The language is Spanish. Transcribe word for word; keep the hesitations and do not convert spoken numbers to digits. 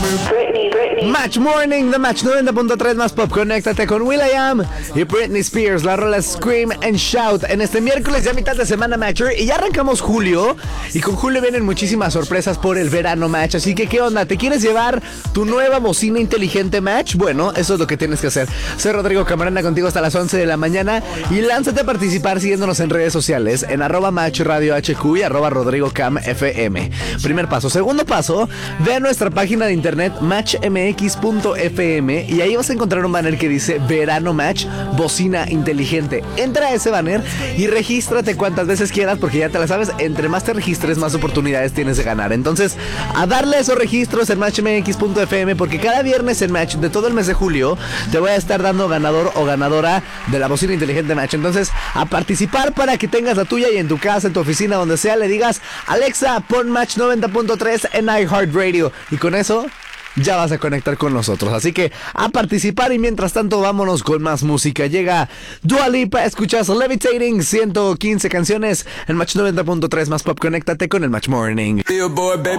Britney, Britney. Match Morning, The Match noventa punto tres más pop. Conéctate con will.i.am y Britney Spears. La rola Scream and Shout en este miércoles ya mitad de semana, Matcher. Y ya arrancamos julio. Y con julio vienen muchísimas sorpresas por el verano, Match. Así que, ¿qué onda? ¿Te quieres llevar tu nueva bocina inteligente, Match? Bueno, eso es lo que tienes que hacer. Soy Rodrigo Camarena, contigo hasta las once de la mañana. Y lánzate a participar siguiéndonos en redes sociales en arroba Match Radio H Q y arroba Rodrigo Cam F M. Primer paso. Segundo paso, ve a nuestra página de internet match m x punto f m y ahí vas a encontrar un banner que dice Verano Match, bocina inteligente. Entra a ese banner y regístrate cuantas veces quieras, porque ya te la sabes, entre más te registres, más oportunidades tienes de ganar. Entonces, a darle esos registros en match m x punto f m, porque cada viernes en Match de todo el mes de julio te voy a estar dando ganador o ganadora de la bocina inteligente Match. Entonces, a participar para que tengas la tuya y en tu casa, en tu oficina, donde sea, le digas: Alexa, pon Match noventa punto tres en iHeartRadio, y con eso ya vas a conectar con nosotros. Así que a participar, y mientras tanto vámonos con más música. Llega Dua Lipa, escuchas Levitating, ciento quince canciones en Match noventa punto tres más pop. Conéctate con el Match Morning.